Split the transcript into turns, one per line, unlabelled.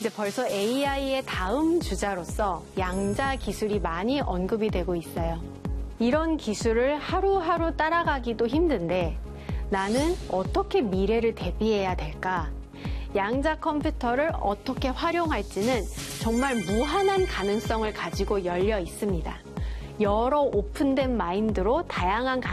이제 벌써 AI의 다음 주자로서 양자 기술이 많이 언급이 되고 있어요. 이런 기술을 하루하루 따라가기도 힘든데 나는 어떻게 미래를 대비해야 될까? 양자 컴퓨터를 어떻게 활용할지는 정말 무한한 가능성을 가지고 열려 있습니다. 여러 오픈된 마인드로 다양한